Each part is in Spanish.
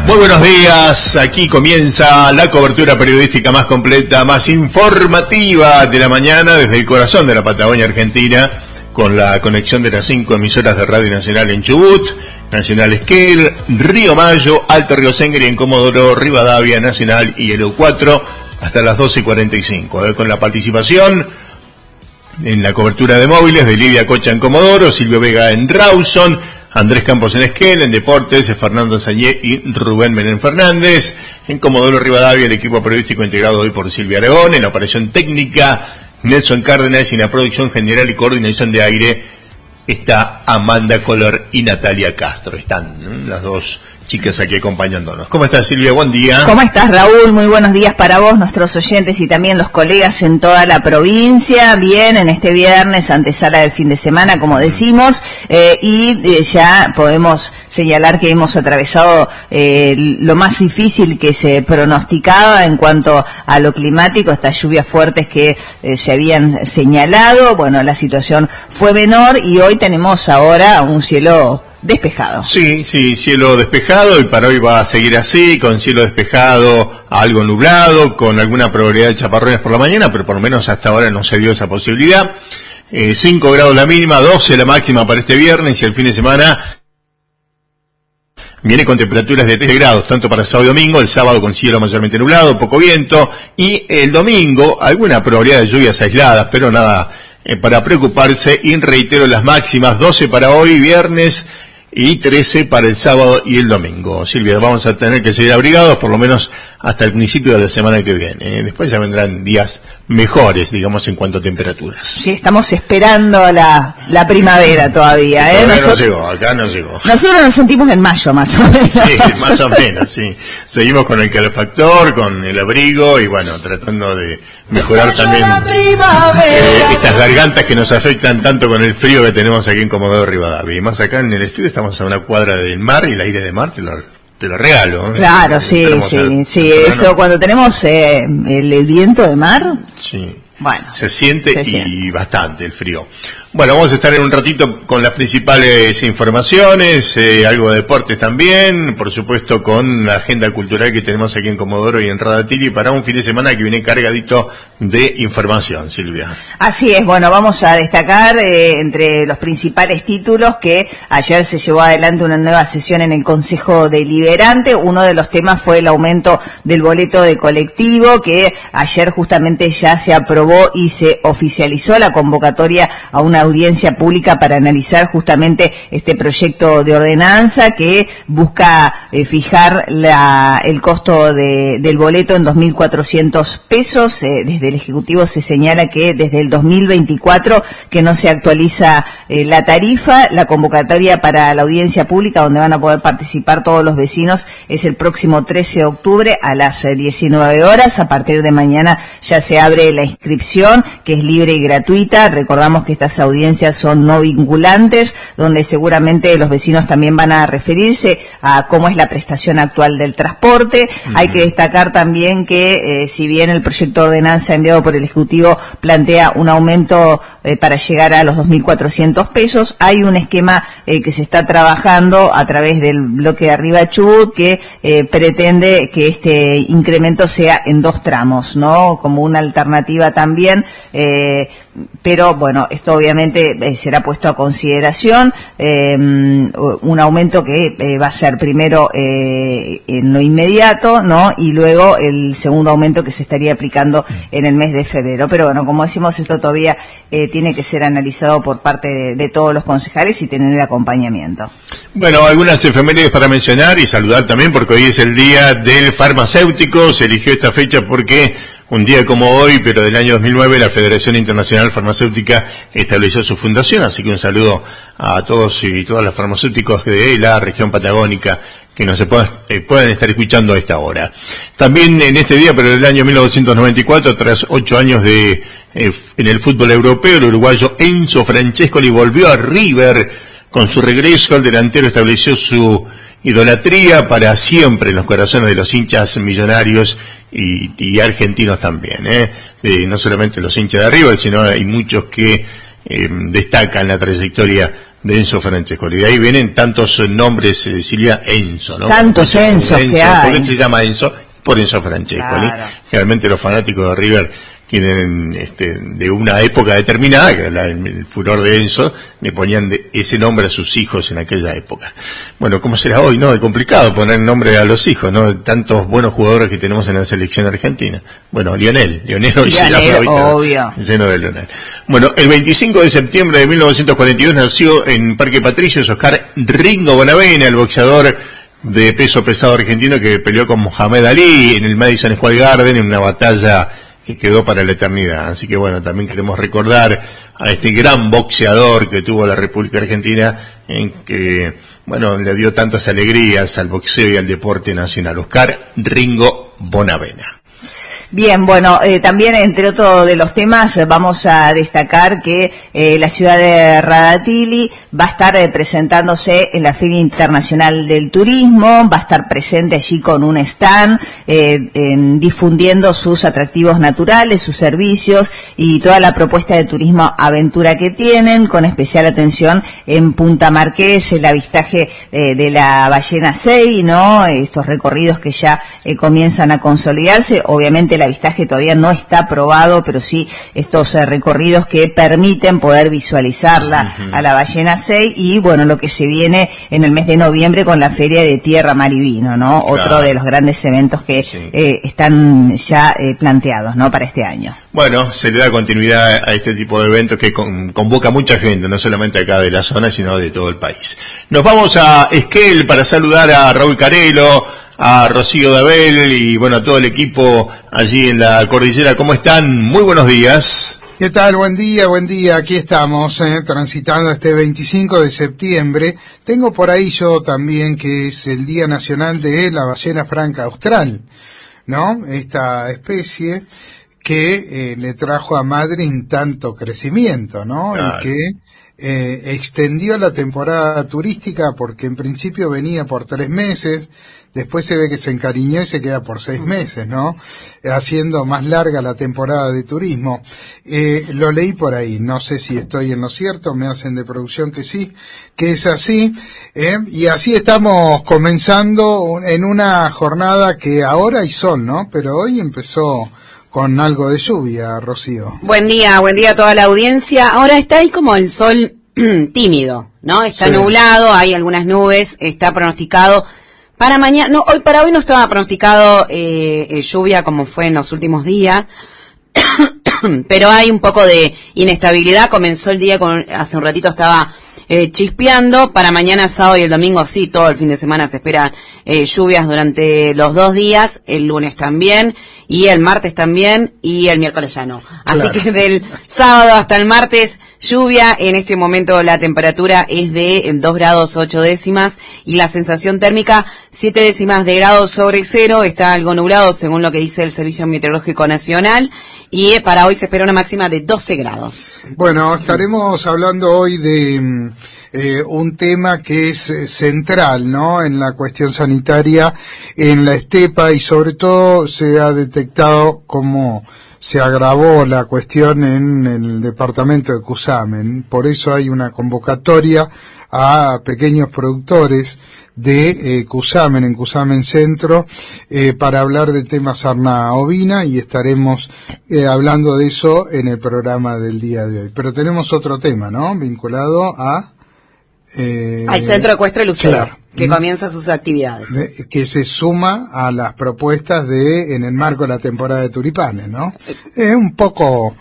Muy buenos días, aquí comienza la cobertura periodística más completa, más informativa de la mañana desde el corazón de la Patagonia Argentina, con la conexión de las 5 emisoras de Radio Nacional en Chubut, Nacional Esquel, Río Mayo, Alto Río Sengri en Comodoro, Rivadavia, Nacional y el 4 hasta las 12:45, con la participación en la cobertura de móviles de Lidia Cocha en Comodoro, Silvio Vega en Rawson, Andrés Campos en Esquel, en Deportes, Fernando Sañé y Rubén Menem Fernández. En Comodoro Rivadavia, el equipo periodístico integrado hoy por Silvia Aragón, en la operación técnica, Nelson Cárdenas, y en la producción general y coordinación de aire está Amanda Color y Natalia Castro. Están las dos chicas aquí acompañándonos. ¿Cómo estás, Silvia? Buen día. ¿Cómo estás, Raúl? Muy buenos días para vos, nuestros oyentes y también los colegas en toda la provincia. Bien, en este viernes, antesala del fin de semana, como decimos, ya podemos señalar que hemos atravesado lo más difícil que se pronosticaba en cuanto a lo climático, estas lluvias fuertes que se habían señalado. Bueno, la situación fue menor y hoy tenemos ahora un cielo despejado. Sí, cielo despejado, y para hoy va a seguir así, con cielo despejado, algo nublado, con alguna probabilidad de chaparrones por la mañana, pero por lo menos hasta ahora no se dio esa posibilidad. 5 grados la mínima, 12 la máxima para este viernes, y el fin de semana viene con temperaturas de 3 grados, tanto para sábado y domingo, el sábado con cielo mayormente nublado, poco viento, y el domingo alguna probabilidad de lluvias aisladas, pero nada para preocuparse. Y reitero las máximas: 12 para hoy, viernes, y 13 para el sábado y el domingo. Silvia, vamos a tener que seguir abrigados por lo menos hasta el principio de la semana que viene. Después ya vendrán días mejores, digamos, en cuanto a temperaturas. Sí, estamos esperando la primavera todavía. Acá no llegó. Nosotros nos sentimos en mayo, más o menos. Sí, más o menos, sí. Seguimos con el calefactor, con el abrigo, y bueno, tratando de mejorar también estas gargantas que nos afectan tanto con el frío que tenemos aquí en Comodoro Rivadavia. Y más acá en el estudio estamos a una cuadra del mar, y el aire de mar te lo regalo. Claro, sí, eso cuando tenemos el viento de mar. Sí. Bueno, se siente y bastante el frío. Bueno, vamos a estar en un ratito con las principales informaciones, algo de deportes también, por supuesto con la agenda cultural que tenemos aquí en Comodoro y en Radatili para un fin de semana que viene cargadito de información, Silvia. Así es, bueno, vamos a destacar entre los principales títulos que ayer se llevó adelante una nueva sesión en el Consejo Deliberante. Uno de los temas fue el aumento del boleto de colectivo, que ayer justamente ya se aprobó y se oficializó la convocatoria a una audiencia pública para analizar justamente este proyecto de ordenanza que busca fijar el costo del boleto en 2.400 pesos. Desde el Ejecutivo se señala que desde el 2024 que no se actualiza la tarifa. La convocatoria para la audiencia pública, donde van a poder participar todos los vecinos, es el próximo 13 de octubre a las 19 horas. A partir de mañana ya se abre la inscripción, que es libre y gratuita. Recordamos que estas audiencias son no vinculantes, donde seguramente los vecinos también van a referirse a cómo es la prestación actual del transporte. Hay que destacar también que si bien el proyecto de ordenanza enviado por el Ejecutivo plantea un aumento para llegar a los 2.400 pesos, hay un esquema que se está trabajando a través del bloque de Arriba Chubut que pretende que este incremento sea en 2 tramos, ¿no? Como una alternativa también, pero bueno, esto obviamente será puesto a consideración, un aumento que va a ser primero en lo inmediato, ¿no? Y luego el segundo aumento que se estaría aplicando en el mes de febrero. Pero bueno, como decimos, esto todavía tiene que ser analizado por parte de todos los concejales y tener el acompañamiento. Bueno, algunas efemérides para mencionar y saludar también, porque hoy es el Día del Farmacéutico. Se eligió esta fecha porque un día como hoy, pero del año 2009, la Federación Internacional Farmacéutica estableció su fundación, así que un saludo a todos y todas los farmacéuticos de la región patagónica que nos puedan estar escuchando a esta hora. También en este día, pero en el año 1994, tras 8 años en el fútbol europeo, el uruguayo Enzo Francescoli volvió a River. Con su regreso, el delantero estableció su idolatría para siempre en los corazones de los hinchas millonarios y argentinos también, no solamente los hinchas de River, sino hay muchos que destacan la trayectoria de Enzo Francescoli. De ahí vienen tantos nombres, Silvia, Enzo, ¿no? Tantos Enzos que hay. ¿Por qué se llama Enzo? Por Enzo Francescoli. Claro. Generalmente los fanáticos de River tienen de una época determinada, que era el furor de Enzo, le ponían ese nombre a sus hijos en aquella época. Bueno, ¿cómo será hoy? No, es complicado poner nombre a los hijos, ¿no? Tantos buenos jugadores que tenemos en la selección argentina. Bueno, Lionel hoy se llama obvio. Lleno de Lionel. Bueno, el 25 de septiembre de 1942 nació en Parque Patricios Oscar Ringo Bonavena, el boxeador de peso pesado argentino que peleó con Mohamed Ali en el Madison Square Garden en una batalla que quedó para la eternidad. Así que bueno, también queremos recordar a este gran boxeador que tuvo la República Argentina, en que, bueno, le dio tantas alegrías al boxeo y al deporte nacional. Oscar Ringo Bonavena. Bien, bueno, también entre otros de los temas vamos a destacar que la ciudad de Radatili va a estar presentándose en la Feria Internacional del Turismo, va a estar presente allí con un stand difundiendo sus atractivos naturales, sus servicios y toda la propuesta de turismo aventura que tienen, con especial atención en Punta Marqués, el avistaje de la ballena Sei, ¿no? Estos recorridos que ya comienzan a consolidarse. Obviamente el avistaje todavía no está aprobado, pero sí estos recorridos que permiten poder visualizarla a la ballena Sei, y bueno, lo que se viene en el mes de noviembre con la Feria de Tierra, Mar y Vino, ¿no? Claro. Otro de los grandes eventos que están ya planteados, ¿no? Para este año. Bueno, se le da continuidad a este tipo de eventos que convoca mucha gente, no solamente acá de la zona, sino de todo el país. Nos vamos a Esquel para saludar a Raúl Carelo, a Rocío Dabel y bueno, a todo el equipo allí en la cordillera. ¿Cómo están? Muy buenos días. ¿Qué tal? Buen día. Aquí estamos, transitando este 25 de septiembre. Tengo por ahí yo también que es el Día Nacional de la Ballena Franca Austral, ¿no? Esta especie que le trajo a Madryn tanto crecimiento, ¿no? Claro. Y que extendió la temporada turística, porque en principio venía por 3 meses, después se ve que se encariñó y se queda por 6 meses, ¿no? Haciendo más larga la temporada de turismo. Lo leí por ahí, no sé si estoy en lo cierto, me hacen de producción que sí, que es así, y así estamos comenzando en una jornada que ahora hay sol, ¿no? Pero hoy empezó con algo de lluvia, Rocío. Buen día a toda la audiencia. Ahora está ahí como el sol tímido, ¿no? Está nublado, hay algunas nubes, está pronosticado para mañana, no, para hoy no estaba pronosticado lluvia como fue en los últimos días, pero hay un poco de inestabilidad. Comenzó el día hace un ratito estaba chispeando. Para mañana, sábado y el domingo sí, todo el fin de semana se esperan lluvias durante los 2 días, el lunes también, y el martes también, y el miércoles ya no. Así claro, que del sábado hasta el martes, lluvia. En este momento la temperatura es de 2 grados 8 décimas, y la sensación térmica 7 décimas de grado sobre cero. Está algo nublado según lo que dice el Servicio Meteorológico Nacional, y para hoy se espera una máxima de 12 grados. Bueno, estaremos hablando hoy de un tema que es central, ¿no? En la cuestión sanitaria en la estepa, y sobre todo se ha detectado cómo se agravó la cuestión en el departamento de Cusamen. Por eso hay una convocatoria a pequeños productores de Cusamen, en Cusamen Centro, para hablar de temas sarna ovina, y estaremos hablando de eso en el programa del día de hoy. Pero tenemos otro tema, ¿no? Vinculado a al Centro Ecuestre Lucero, claro, que comienza sus actividades. Que se suma a las propuestas en el marco de la temporada de tulipanes, ¿no? Un poco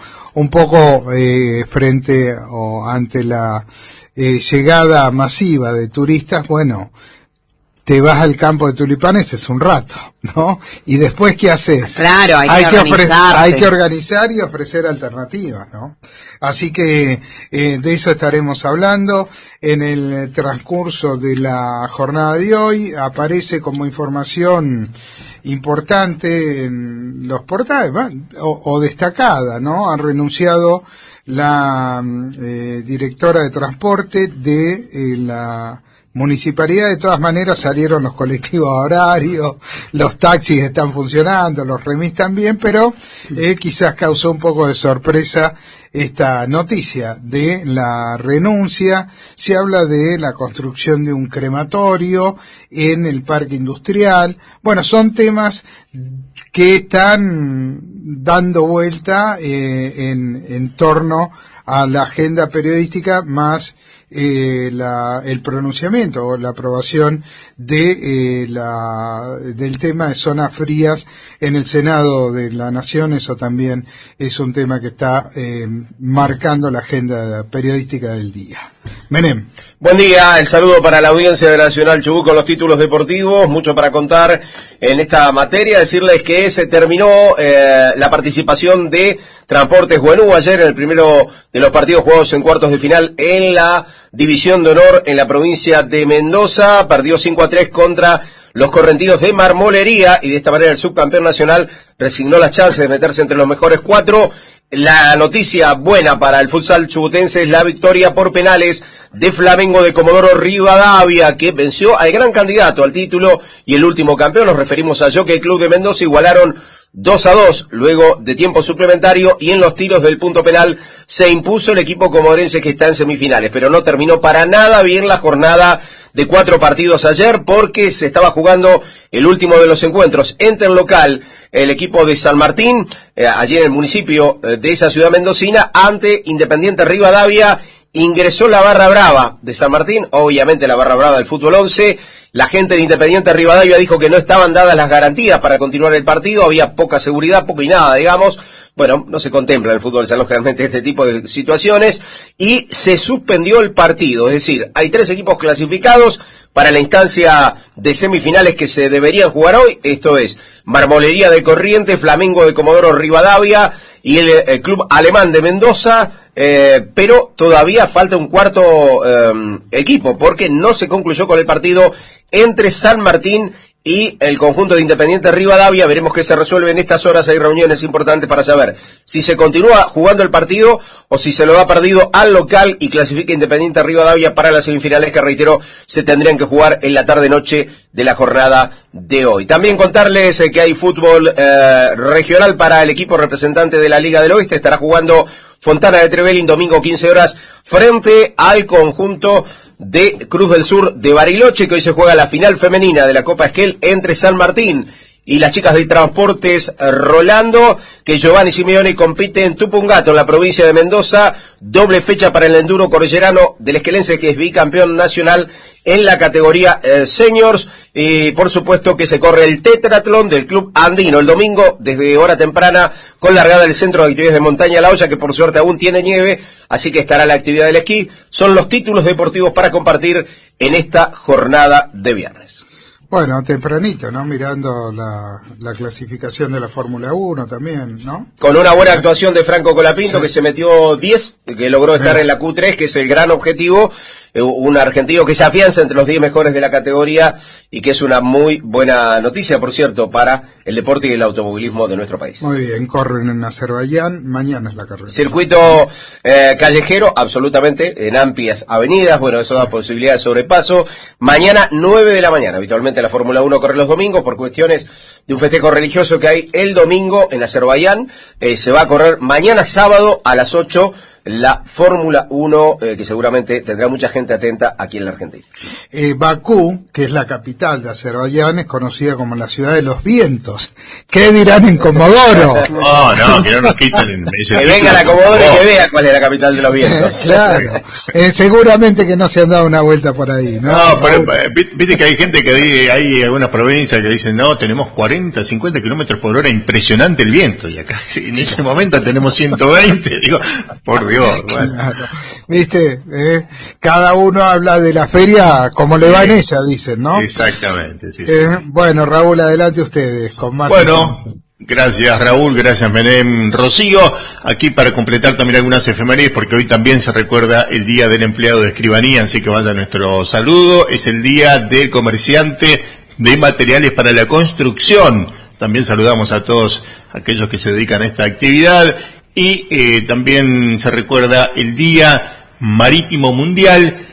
frente o ante la llegada masiva de turistas. Bueno, te vas al campo de tulipanes, es un rato, ¿no? Y después, ¿qué haces? Claro, hay que organizar y ofrecer alternativas, ¿no? Así que de eso estaremos hablando en el transcurso de la jornada de hoy. Aparece como información importante en los portales, o destacada, ¿no? Ha renunciado la directora de transporte de la municipalidad. De todas maneras salieron los colectivos a horario, los taxis están funcionando, los remis también, pero quizás causó un poco de sorpresa esta noticia de la renuncia. Se habla de la construcción de un crematorio en el parque industrial. Bueno, son temas que están dando vuelta en torno a la agenda periodística, más el pronunciamiento o la aprobación de del tema de zonas frías en el Senado de la Nación. Eso también es un tema que está marcando la agenda periodística del día. Menem. Buen día, el saludo para la audiencia de Nacional Chubut con los títulos deportivos, mucho para contar en esta materia. Decirles que se terminó la participación de Transportes Juvenú ayer en el primero de los partidos jugados en cuartos de final en la División de Honor en la provincia de Mendoza. Perdió 5-3 contra los correntinos de Marmolería y de esta manera el subcampeón nacional resignó las chances de meterse entre los mejores 4. La noticia buena para el futsal chubutense es la victoria por penales de Flamengo de Comodoro Rivadavia, que venció al gran candidato al título y el último campeón. Nos referimos a Jockey Club de Mendoza. Igualaron 2-2 luego de tiempo suplementario y en los tiros del punto penal se impuso el equipo comodorense, que está en semifinales, pero no terminó para nada bien la jornada de 4 partidos ayer, porque se estaba jugando el último de los encuentros entre el local, el equipo de San Martín, allí en el municipio de esa ciudad mendocina, ante Independiente Rivadavia. Ingresó la barra brava de San Martín, obviamente la barra brava del fútbol 11. La gente de Independiente Rivadavia dijo que no estaban dadas las garantías para continuar el partido, había poca seguridad, poco y nada, digamos. Bueno, no se contempla en el fútbol salón generalmente este tipo de situaciones, y se suspendió el partido. Es decir, hay 3 equipos clasificados para la instancia de semifinales que se deberían jugar hoy. Esto es Marmolería de Corrientes, Flamengo de Comodoro Rivadavia y el Club Alemán de Mendoza. Pero todavía falta un cuarto equipo, porque no se concluyó con el partido entre San Martín y el conjunto de Independiente Rivadavia. Veremos qué se resuelve en estas horas. Hay reuniones importantes para saber si se continúa jugando el partido o si se lo da perdido al local y clasifica Independiente Rivadavia para las semifinales, que reitero se tendrían que jugar en la tarde-noche de la jornada de hoy. También contarles que hay fútbol regional para el equipo representante de la Liga del Oeste. Estará jugando Fontana de Trevelin domingo 15 horas frente al conjunto de Cruz del Sur de Bariloche, que hoy se juega la final femenina de la Copa Esquel entre San Martín y las chicas de Transportes Rolando, que Giovanni Simeone compite en Tupungato, en la provincia de Mendoza. Doble fecha para el enduro cordillerano del esquelense, que es bicampeón nacional en la categoría seniors. Y por supuesto que se corre el tetratlón del Club Andino el domingo desde hora temprana, con largada del Centro de Actividades de Montaña La Hoya, que por suerte aún tiene nieve, así que estará la actividad del esquí. Son los títulos deportivos para compartir en esta jornada de viernes. Bueno, tempranito, ¿no? Mirando la clasificación de la Fórmula 1 también, ¿no? Con una buena actuación de Franco Colapinto, sí, que se metió 10, que logró estar en la Q3, que es el gran objetivo. Un argentino que se afianza entre los 10 mejores de la categoría y que es una muy buena noticia, por cierto, para el deporte y el automovilismo de nuestro país. Muy bien, corren en Azerbaiyán, mañana es la carrera. Circuito callejero, absolutamente, en amplias avenidas. Bueno, eso da posibilidad de sobrepaso. Mañana 9 de la mañana, habitualmente la Fórmula 1 corre los domingos por cuestiones de un festejo religioso que hay el domingo en Azerbaiyán. Se va a correr mañana sábado a las 8 la Fórmula 1, que seguramente tendrá mucha gente atenta aquí en la Argentina. Bakú, que es la capital de Azerbaiyán, es conocida como la ciudad de los vientos. ¿Qué dirán en Comodoro? No, que no nos quiten ese que vengan a Comodoro y que vean cuál es la capital de los vientos. Claro, seguramente que no se han dado una vuelta por ahí, ¿no? No, pero viste que hay gente que dice, hay algunas provincias que dicen, no, tenemos 40, 50 kilómetros por hora, impresionante el viento, y acá en ese momento tenemos 120, digo, por Dios. Bueno. Claro. Viste, cada uno habla de la feria como le va en ella, dicen, ¿no? Exactamente, sí. Bueno, Raúl, adelante ustedes con más. Bueno, gracias Raúl, gracias Menem, Rocío, aquí para completar también algunas efemérides, porque hoy también se recuerda el Día del Empleado de Escribanía, así que vaya nuestro saludo. Es el Día del Comerciante de Materiales para la Construcción. También saludamos a todos aquellos que se dedican a esta actividad. Y también se recuerda el Día Marítimo Mundial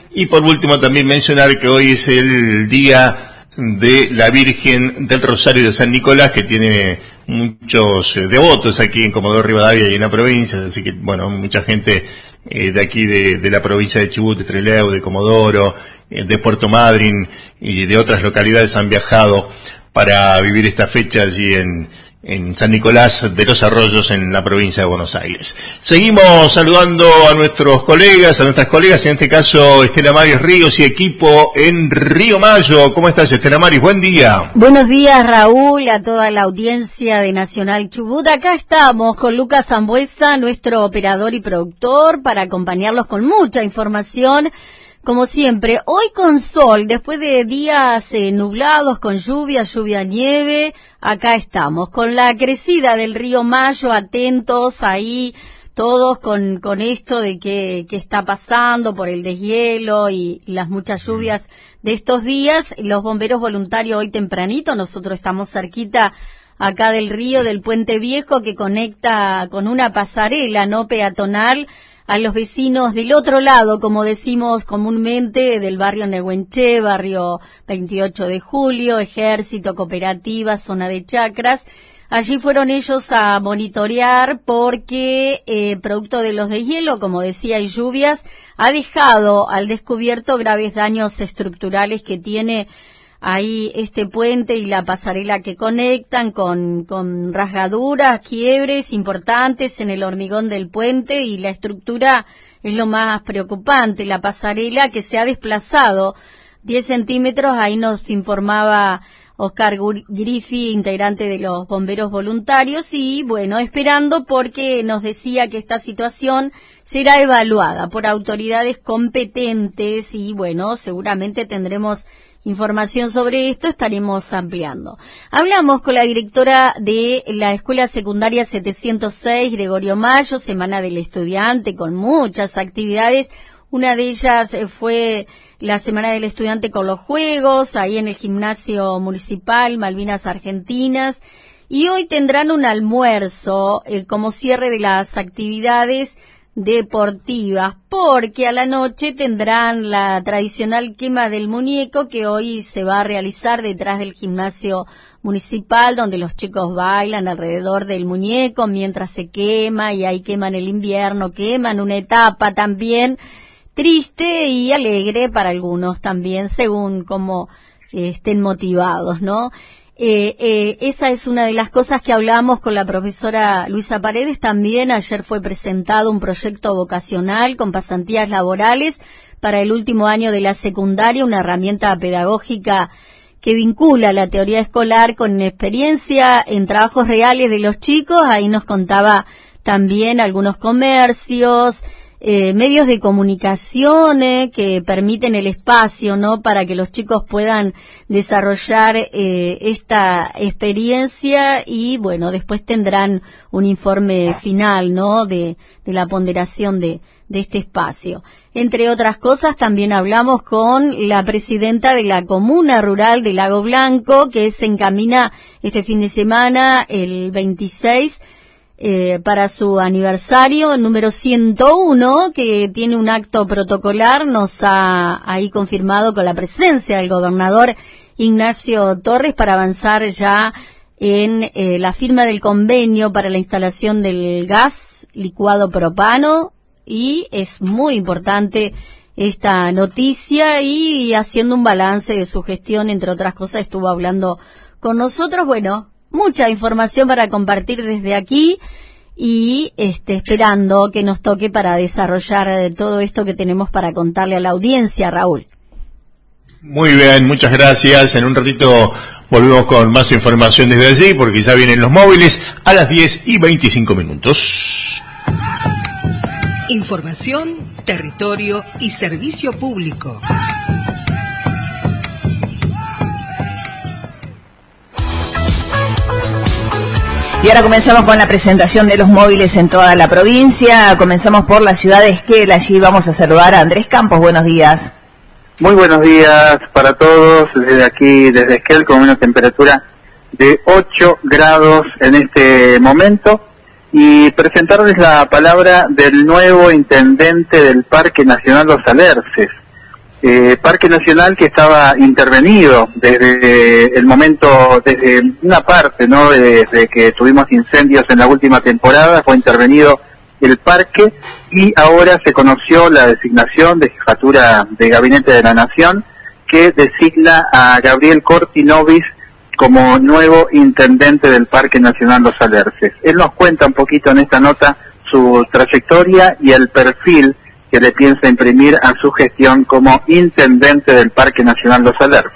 Y por último también mencionar que hoy es el día de la Virgen del Rosario de San Nicolás, que tiene muchos devotos aquí en Comodoro Rivadavia y en la provincia, así que bueno, mucha gente de aquí de la provincia de Chubut, de Trelew, de Comodoro, de Puerto Madryn y de otras localidades han viajado para vivir esta fecha allí en San Nicolás de los Arroyos, en la provincia de Buenos Aires. Seguimos saludando a nuestros colegas, a nuestras colegas, en este caso Estela Maris Ríos y equipo en Río Mayo. ¿Cómo estás, Estela Maris? Buen día. Buenos días, Raúl, a toda la audiencia de Nacional Chubut. Acá estamos con Lucas Zambuesa, nuestro operador y productor, para acompañarlos con mucha información. Como siempre, hoy con sol, después de días nublados, con lluvia, nieve, acá estamos, con la crecida del río Mayo, atentos ahí, todos con esto de qué está pasando por el deshielo y las muchas lluvias de estos días. Los bomberos voluntarios hoy tempranito, nosotros estamos cerquita acá del río, del Puente Viejo, que conecta con una pasarela no peatonal a los vecinos del otro lado, como decimos comúnmente, del barrio Nehuenché, barrio 28 de Julio, Ejército, Cooperativa, zona de chacras. Allí fueron ellos a monitorear porque, producto de los deshielo, como decía, y lluvias, ha dejado al descubierto graves daños estructurales que tiene ahí este puente y la pasarela que conectan, con rasgaduras, quiebres importantes en el hormigón del puente, y la estructura es lo más preocupante. La pasarela que se ha desplazado 10 centímetros, ahí nos informaba Oscar Griffi, integrante de los bomberos voluntarios, y bueno, esperando, porque nos decía que esta situación será evaluada por autoridades competentes y bueno, seguramente tendremos información sobre esto, estaremos ampliando. Hablamos con la directora de la Escuela Secundaria 706, Gregorio Mayo, Semana del Estudiante, con muchas actividades. Una de ellas fue la Semana del Estudiante con los Juegos, ahí en el Gimnasio Municipal Malvinas Argentinas. Y hoy tendrán un almuerzo como cierre de las actividades deportivas, porque a la noche tendrán la tradicional quema del muñeco, que hoy se va a realizar detrás del gimnasio municipal, donde los chicos bailan alrededor del muñeco mientras se quema, y ahí queman el invierno, queman una etapa también triste y alegre para algunos también, según cómo estén motivados, ¿no? Esa es una de las cosas que hablamos con la profesora Luisa Paredes. También ayer fue presentado un proyecto vocacional con pasantías laborales para el último año de la secundaria, una herramienta pedagógica que vincula la teoría escolar con experiencia en trabajos reales de los chicos. Ahí nos contaba también algunos comercios, medios de comunicación que permiten el espacio, ¿no?, para que los chicos puedan desarrollar esta experiencia, y bueno, después tendrán un informe final, ¿no?, de la ponderación de este espacio. Entre otras cosas, también hablamos con la presidenta de la Comuna Rural de Lago Blanco, que se encamina este fin de semana, el 26, para su aniversario número 101, que tiene un acto protocolar. Nos ha ahí confirmado con la presencia del gobernador Ignacio Torres para avanzar ya en la firma del convenio para la instalación del gas licuado propano, y es muy importante esta noticia, y haciendo un balance de su gestión, entre otras cosas, estuvo hablando con nosotros. Bueno, mucha información para compartir desde aquí, y esperando que nos toque para desarrollar todo esto que tenemos para contarle a la audiencia, Raúl. Muy bien, muchas gracias. En un ratito volvemos con más información desde allí, porque ya vienen los móviles a las 10:25. Información, territorio y servicio público. Y ahora comenzamos con la presentación de los móviles en toda la provincia. Comenzamos por la ciudad de Esquel. Allí vamos a saludar a Andrés Campos. Buenos días. Muy buenos días para todos. Desde aquí, desde Esquel, con una temperatura de 8 grados en este momento. Y presentarles la palabra del nuevo intendente del Parque Nacional Los Alerces, Parque Nacional que estaba intervenido desde el momento, desde una parte, ¿no? Desde que tuvimos incendios en la última temporada, fue intervenido el parque y ahora se conoció la designación de Jefatura de Gabinete de la Nación que designa a Gabriel Cortinovis como nuevo intendente del Parque Nacional Los Alerces. Él nos cuenta un poquito en esta nota su trayectoria y el perfil que le piensa imprimir a su gestión como intendente del Parque Nacional Los Alerces.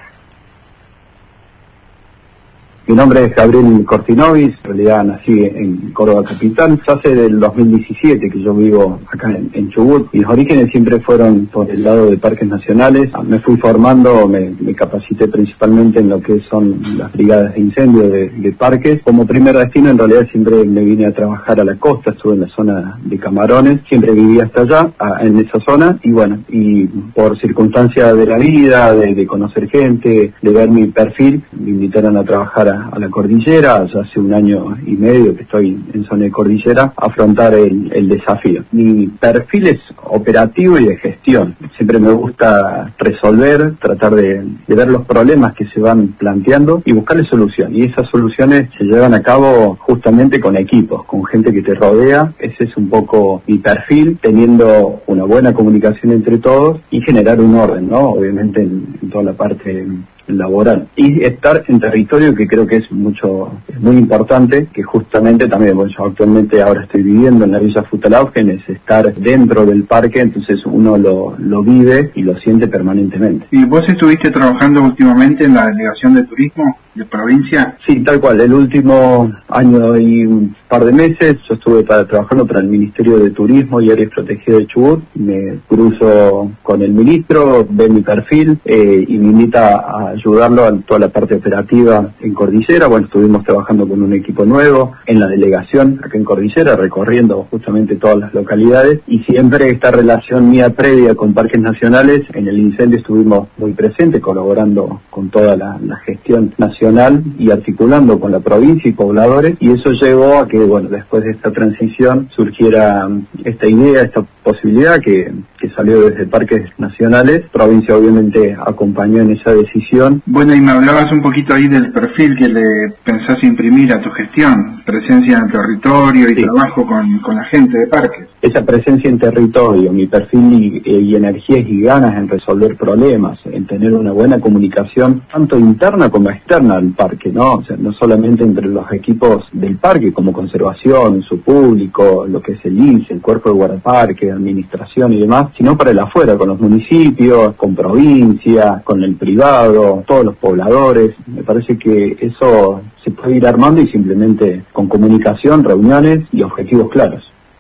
Mi nombre es Gabriel Cortinovis, en realidad nací en Córdoba capital. Ya hace del 2017 que yo vivo acá en Chubut. Mis orígenes siempre fueron por el lado de parques nacionales. Me fui formando, me capacité principalmente en lo que son las brigadas de incendio de parques. Como primer destino en realidad siempre me vine a trabajar a la costa, estuve en la zona de Camarones, siempre viví hasta allá, en esa zona, y bueno, y por circunstancias de la vida, de conocer gente, de ver mi perfil, me invitaron a trabajar a la cordillera, ya hace 1 año y medio que estoy en zona de cordillera, a afrontar el desafío. Mi perfil es operativo y de gestión. Siempre me gusta resolver, tratar de ver los problemas que se van planteando y buscarle solución. Y esas soluciones se llevan a cabo justamente con equipos, con gente que te rodea. Ese es un poco mi perfil, teniendo una buena comunicación entre todos y generar un orden, ¿no? Obviamente en toda la parte laboral y estar en territorio, que creo que es muy importante, que justamente también, bueno, yo actualmente ahora estoy viviendo en la Villa Futalaugen, es estar dentro del parque, entonces uno lo vive y lo siente permanentemente. ¿Y vos estuviste trabajando últimamente en la delegación de turismo de provincia? Sí, tal cual, el último año y un par de meses yo estuve trabajando para el Ministerio de Turismo y Áreas Protegidas de Chubut. Me cruzo con el ministro, ve mi perfil y me invita a ayudarlo a toda la parte operativa en Cordillera. Bueno, estuvimos trabajando con un equipo nuevo en la delegación acá en Cordillera, recorriendo justamente todas las localidades, y siempre esta relación mía previa con parques nacionales. En el incendio estuvimos muy presentes, colaborando con toda la gestión nacional y articulando con la provincia y pobladores, y eso llevó a que, bueno, después de esta transición surgiera esta idea, esta posibilidad que salió desde Parques Nacionales. Provincia obviamente acompañó en esa decisión. Bueno, y me hablabas un poquito ahí del perfil que le pensás imprimir a tu gestión, presencia en el territorio y trabajo con la gente de parques. Esa presencia en territorio, mi perfil y energías y ganas en resolver problemas, en tener una buena comunicación, tanto interna como externa al parque, ¿no? O sea, no solamente entre los equipos del parque, como conservación, su público, lo que es el INSE, el cuerpo de guardaparque, administración y demás, sino para el afuera, con los municipios, con provincia, con el privado, todos los pobladores. Me parece que eso se puede ir armando y simplemente con comunicación, reuniones y objetivos claros.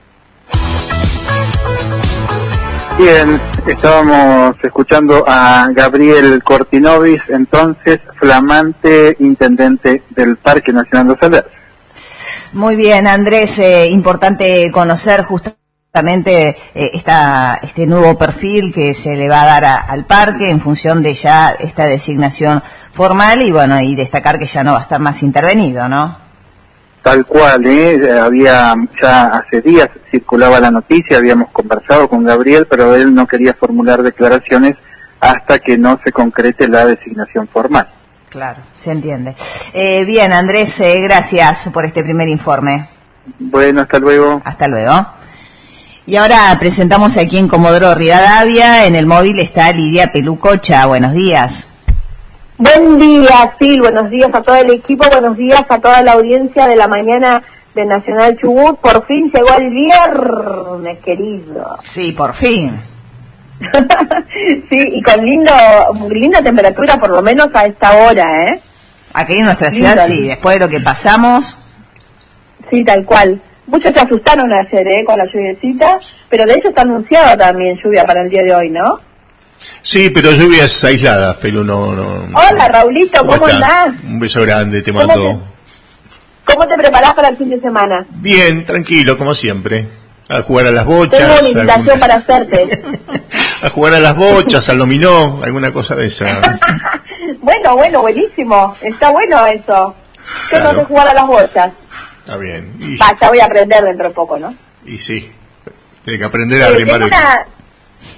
Bien, estábamos escuchando a Gabriel Cortinovis, entonces flamante intendente del Parque Nacional Los Alerces. Muy bien, Andrés, importante conocer justamente este nuevo perfil que se le va a dar al parque en función de ya esta designación formal, y bueno, y destacar que ya no va a estar más intervenido, ¿no? Tal cual, había ya hace días circulaba la noticia, habíamos conversado con Gabriel, pero él no quería formular declaraciones hasta que no se concrete la designación formal. Claro, se entiende. Bien, Andrés, gracias por este primer informe. Bueno, hasta luego. Hasta luego. Y ahora presentamos aquí en Comodoro Rivadavia, en el móvil está Lidia Pelucocha. Buenos días. Buen día, Sil, buenos días a todo el equipo, buenos días a toda la audiencia de la mañana de Nacional Chubut. Por fin llegó el viernes, querido. Sí, por fin. Sí, y con linda temperatura, por lo menos a esta hora, ¿eh? Aquí en nuestra ciudad, sí, después de lo que pasamos. Sí, tal cual. Muchos se asustaron ayer, con la lluviecita, pero de hecho está anunciado también lluvia para el día de hoy, ¿no? Sí, pero lluvias aisladas, pero no. Hola, Raulito, ¿cómo andás? Un beso grande, te mando. ¿Cómo te preparás para el fin de semana? Bien, tranquilo, como siempre. A jugar a las bochas. Tengo una invitación para hacerte. A jugar a las bochas, al dominó, alguna cosa de esa. Bueno, buenísimo. Está bueno eso. ¿Qué Claro. no sé jugar a las bochas? Está bien. Ya voy a aprender dentro de poco, ¿no? Y sí, tiene que aprender a arrimar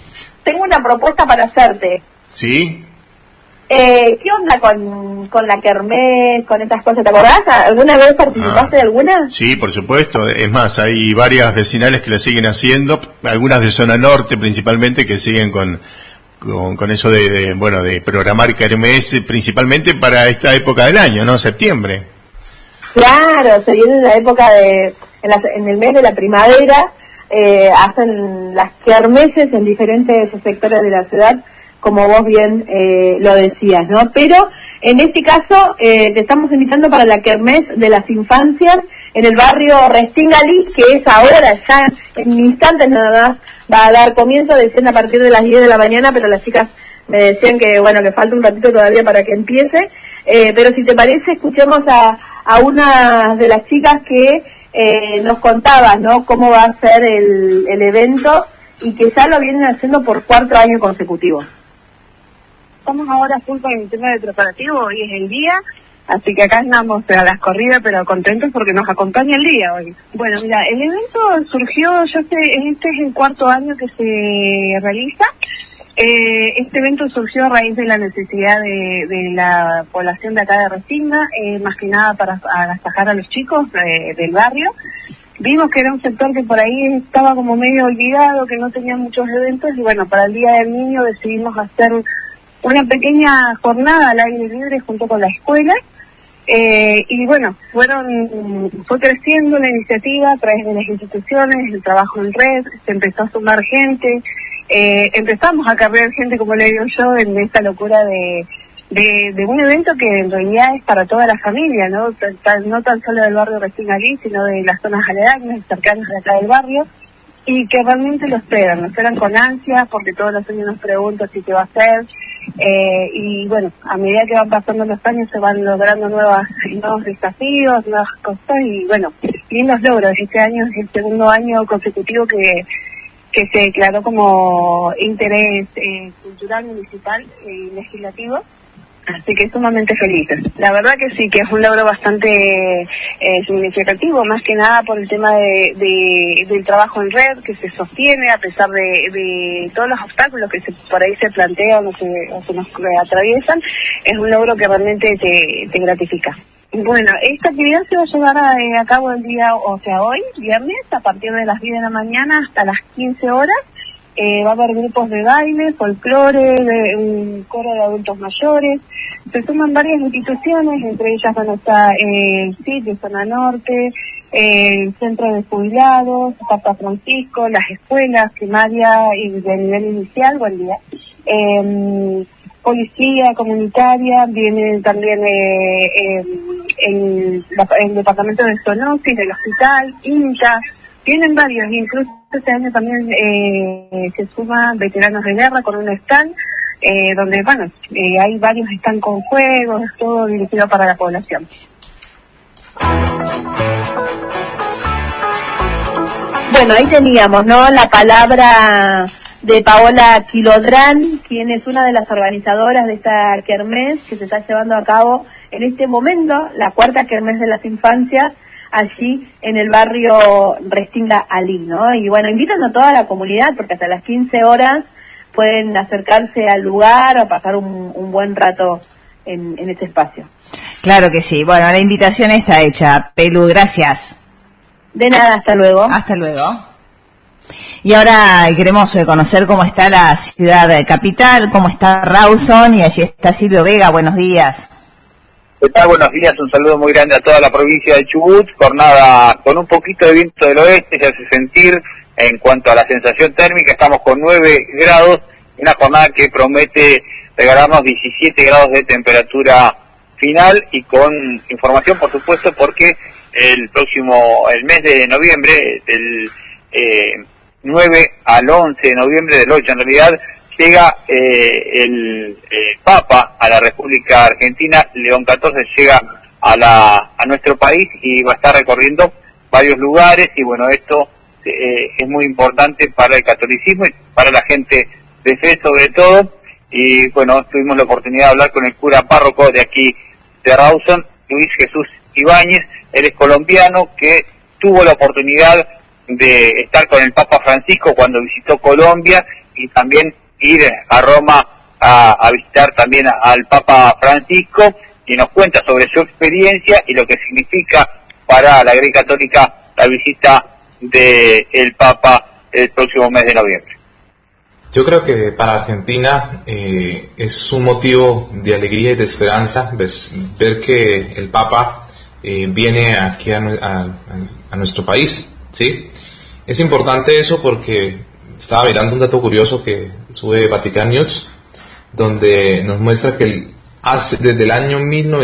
tengo una propuesta para hacerte. ¿Sí? ¿Qué onda con la kermés, con estas cosas? ¿Te acordás? ¿Alguna vez participaste de alguna? Sí, por supuesto. Es más, hay varias vecinales que la siguen haciendo, algunas de zona norte principalmente, que siguen con eso de programar kermés principalmente para esta época del año, ¿no? Septiembre. Claro, se viene la época en el mes de la primavera, hacen las kermeses en diferentes sectores de la ciudad, como vos bien lo decías, ¿no? Pero en este caso te estamos invitando para la kermés de las infancias en el barrio Restingali, que es ahora, ya en instantes nada más, va a dar comienzo, decían a partir de las 10 de la mañana, pero las chicas me decían que falta un ratito todavía para que empiece, pero si te parece, escuchemos a una de las chicas que nos contaba, ¿no?, cómo va a ser el evento, y que ya lo vienen haciendo por 4 años consecutivos. Estamos ahora full con el tema del preparativo, hoy es el día, así que acá andamos a las corridas, pero contentos porque nos acompaña el día hoy. Bueno, mira, el evento surgió, este es el 4º año que se realiza. Este evento surgió a raíz de la necesidad de la población de acá de Restinga, más que nada para agasajar a los chicos del barrio. Vimos que era un sector que por ahí estaba como medio olvidado, que no tenía muchos eventos, y bueno, para el Día del Niño decidimos hacer una pequeña jornada al aire libre junto con la escuela, y bueno, fue creciendo la iniciativa a través de las instituciones, el trabajo en red, se empezó a sumar gente, empezamos a cargar gente, como le digo yo, en esta locura de un evento que en realidad es para toda la familia, no tan solo del barrio Restingali, sino de las zonas aledañas, cercanas de acá del barrio, y que realmente lo esperan con ansias, porque todos los años nos preguntan si qué va a hacer, y bueno, a medida que van pasando los años se van logrando nuevos desafíos, nuevas cosas, y bueno, lindos logros. Este año es el 2º año consecutivo que se declaró como interés cultural, municipal y legislativo. Así que sumamente felices. La verdad que sí, que es un logro bastante significativo, más que nada por el tema del trabajo en red, que se sostiene a pesar de todos los obstáculos que por ahí se plantean o se nos atraviesan. Es un logro que realmente te gratifica. Bueno, esta actividad se va a llevar a cabo el día, hoy, viernes, a partir de las 10 de la mañana hasta las 15 horas. Va a haber grupos de baile, folclore, un coro de adultos mayores. Se suman varias instituciones, entre ellas van a estar el CID de Zona Norte, el Centro de Jubilados, Papa Francisco, las escuelas primarias y de nivel inicial, buen día. Policía comunitaria, viene también el departamento de zoonosis, del hospital, INTA. Tienen varios, incluso este año también se suman veteranos de guerra con un stand, donde, hay varios stand con juegos, todo dirigido para la población. Bueno, ahí teníamos, ¿no?, la palabra de Paola Quilodrán, quien es una de las organizadoras de esta kermés que se está llevando a cabo en este momento, la 4ª kermés de las infancias, allí en el barrio Restingali, ¿no? Y bueno, invitan a toda la comunidad, porque hasta las 15 horas pueden acercarse al lugar o pasar un buen rato en este espacio. Claro que sí. Bueno, la invitación está hecha. Pelu, gracias. De nada, hasta luego. Hasta luego. Y ahora queremos conocer cómo está la ciudad capital, cómo está Rawson, y allí está Silvio Vega. Buenos días. ¿Qué tal? Buenos días, un saludo muy grande a toda la provincia de Chubut. Jornada con un poquito de viento del oeste, se hace sentir en cuanto a la sensación térmica. Estamos con 9 grados, una jornada que promete regalarnos 17 grados de temperatura final, y con información, por supuesto, porque el mes de noviembre, del 9 al 11 de noviembre, del 8 en realidad, llega el Papa a la República Argentina. León XIV llega a nuestro país y va a estar recorriendo varios lugares, y bueno, esto es muy importante para el catolicismo y para la gente de fe sobre todo. Y bueno, tuvimos la oportunidad de hablar con el cura párroco de aquí de Rawson, Luis Jesús Ibáñez. Él es colombiano, que tuvo la oportunidad de estar con el Papa Francisco cuando visitó Colombia, y también ir a Roma a visitar también al Papa Francisco, y nos cuenta sobre su experiencia y lo que significa para la Iglesia Católica la visita del Papa el próximo mes de noviembre. Yo creo que para Argentina es un motivo de alegría y de esperanza ver que el Papa viene aquí a nuestro país, ¿sí? Es importante eso porque estaba mirando un dato curioso que sube Vatican News, donde nos muestra que desde el año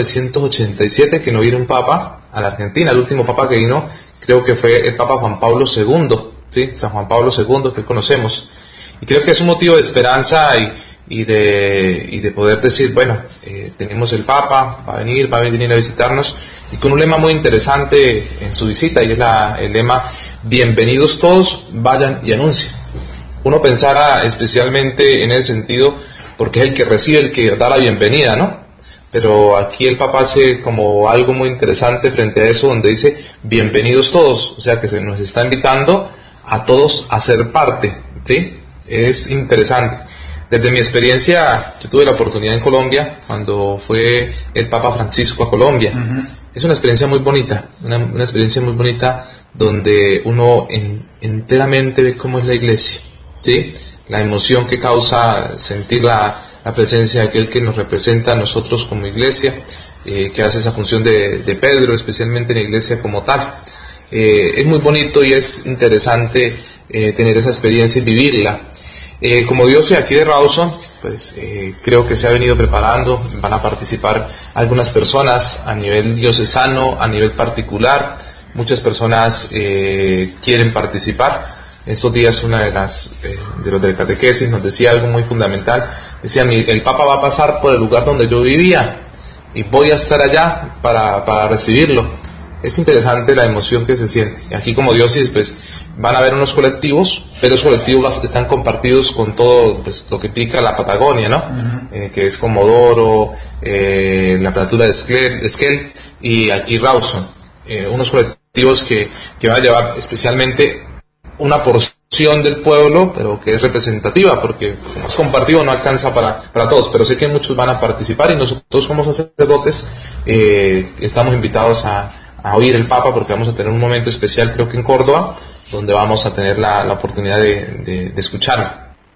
1987 que no viene un Papa a la Argentina. El último Papa que vino creo que fue el Papa Juan Pablo II, ¿sí? San Juan Pablo II, que conocemos. Y creo que es un motivo de esperanza y de poder decir, bueno, tenemos el Papa, va a venir a visitarnos, y con un lema muy interesante en su visita, y es el lema: bienvenidos todos, vayan y anuncien. Uno pensara especialmente en ese sentido, porque es el que recibe, el que da la bienvenida, ¿no? Pero aquí el Papa hace como algo muy interesante frente a eso, donde dice bienvenidos todos, o sea que se nos está invitando a todos a ser parte, ¿sí? Es interesante. Desde mi experiencia, yo tuve la oportunidad en Colombia, cuando fue el Papa Francisco a Colombia. Uh-huh. Es una experiencia muy bonita, una experiencia muy bonita, donde uno enteramente ve cómo es la iglesia, ¿sí? La emoción que causa sentir la presencia de aquel que nos representa a nosotros como iglesia, que hace esa función de Pedro, especialmente en la iglesia como tal. Es muy bonito y es interesante tener esa experiencia y vivirla. Como diócesis aquí de Rawson, pues creo que se ha venido preparando, van a participar algunas personas a nivel diocesano, a nivel particular, muchas personas quieren participar. Estos días una de los del catequesis nos decía algo muy fundamental, decía: el Papa va a pasar por el lugar donde yo vivía y voy a estar allá para recibirlo. Es interesante la emoción que se siente. Y aquí como diócesis pues van a haber unos colectivos, pero esos colectivos están compartidos con todo pues, lo que implica la Patagonia, ¿no? Uh-huh. Que es Comodoro, la Platura de Esquel y aquí Rawson. Unos colectivos que van a llevar especialmente una porción del pueblo, pero que es representativa, porque como es compartido no alcanza para todos, pero sé que muchos van a participar, y nosotros como sacerdotes estamos invitados a oír el Papa, porque vamos a tener un momento especial, creo que en Córdoba, donde vamos a tener la oportunidad de escucharlo.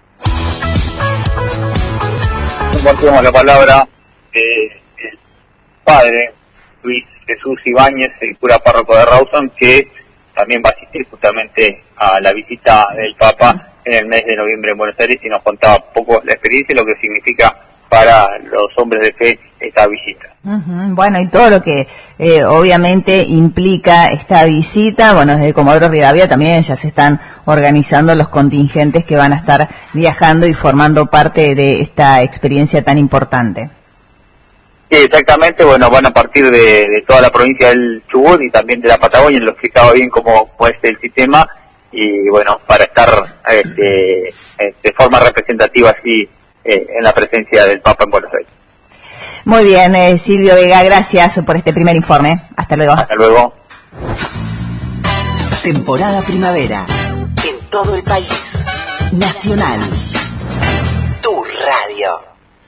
Compartimos la palabra del padre Luis Jesús Ibáñez, el cura párroco de Rawson, que también va a asistir justamente a la visita del Papa en el mes de noviembre en Buenos Aires, y nos contaba un poco la experiencia y lo que significa para los hombres de fe esta visita. Uh-huh. Bueno, y todo lo que obviamente implica esta visita. Bueno, desde Comodoro Rivadavia también ya se están organizando los contingentes que van a estar viajando y formando parte de esta experiencia tan importante. Sí, exactamente. Bueno, van a partir de toda la provincia del Chubut y también de la Patagonia. Lo explicaba bien cómo es el sistema, y bueno, para estar de forma representativa así en la presencia del Papa en Buenos Aires. Muy bien, Silvio Vega, gracias por este primer informe. Hasta luego. Hasta luego. Temporada primavera en todo el país. Nacional. Tu radio.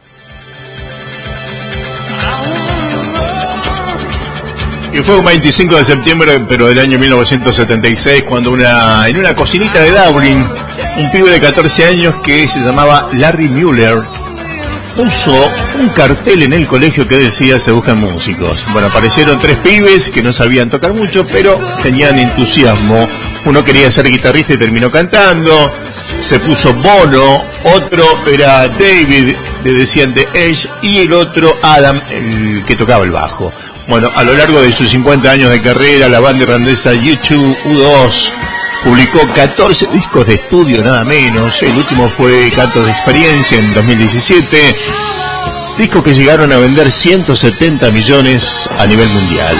Y fue un 25 de septiembre, pero del año 1976, cuando en una cocinita de Dublín, un pibe de 14 años que se llamaba Larry Mueller puso un cartel en el colegio que decía: se buscan músicos. Bueno, aparecieron 3 pibes que no sabían tocar mucho, pero tenían entusiasmo. Uno quería ser guitarrista y terminó cantando. Se puso Bono, otro era David, le decían The Edge, y el otro Adam, el que tocaba el bajo. Bueno, a lo largo de sus 50 años de carrera, la banda irlandesa U2 U2 publicó 14 discos de estudio, nada menos. El último fue Cantos de Experiencia en 2017. Discos que llegaron a vender 170 millones a nivel mundial.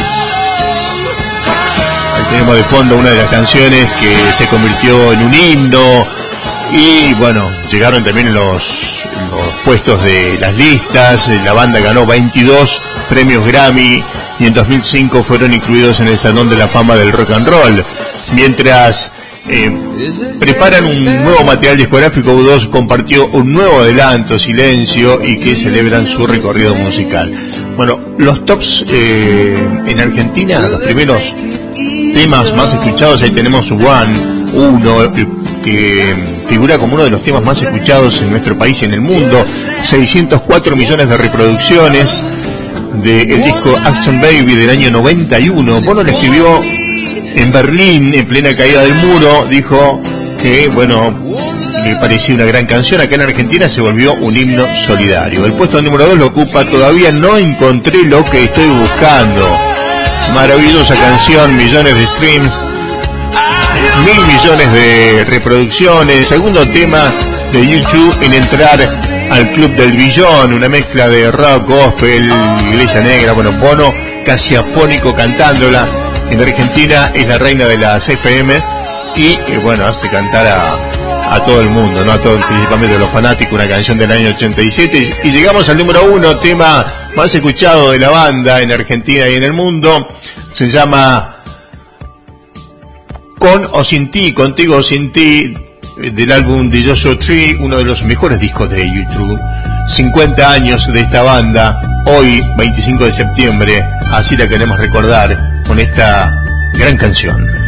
Ahí tenemos de fondo una de las canciones que se convirtió en un himno. Y bueno, llegaron también en los puestos de las listas. La banda ganó 22 premios Grammy y en 2005 fueron incluidos en el Salón de la Fama del Rock and Roll. Mientras preparan un nuevo material discográfico. U2 compartió un nuevo adelanto, Silencio, y que celebran su recorrido musical. Bueno, los tops en Argentina, los primeros temas más escuchados, ahí tenemos Uno, que figura como uno de los temas más escuchados en nuestro país y en el mundo, 604 millones de reproducciones del disco Action Baby del año 91. Bono lo escribió en Berlín, en plena caída del muro, dijo que, bueno, le parecía una gran canción. Acá en Argentina se volvió un himno solidario. El puesto número 2 lo ocupa Todavía no encontré lo que estoy buscando. Maravillosa canción, millones de streams, 1.000 millones de reproducciones. Segundo tema de YouTube en entrar al Club del Billón, una mezcla de rock, gospel, iglesia negra. Bueno, Bono casi afónico cantándola. En Argentina es la reina de las FM y bueno, hace cantar a todo el mundo, ¿no? A todo, principalmente a los fanáticos, una canción del año 87. Y llegamos al número 1, tema más escuchado de la banda en Argentina y en el mundo. Se llama Con o Sin Ti, Contigo o Sin Ti, del álbum de Joshua Tree, uno de los mejores discos de YouTube. 50 años de esta banda, hoy 25 de septiembre, así la queremos recordar con esta gran canción.